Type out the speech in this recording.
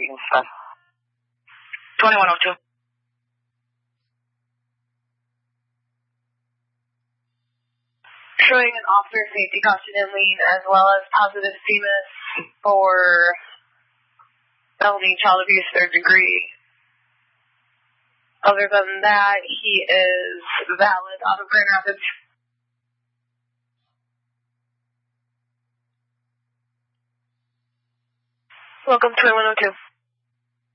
and stuff. 2102. Showing an officer safety caution in lane as well as positive CMIS for felony child abuse 3rd degree. Other than that, he is valid out of Grand Rapids. Welcome to 2102.